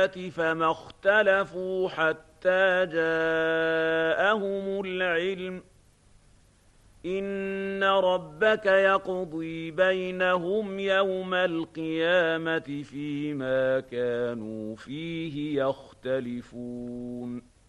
فما اختلفوا حتى جاءهم العلم إن ربك يقضي بينهم يوم القيامة فيما كانوا فيه يختلفون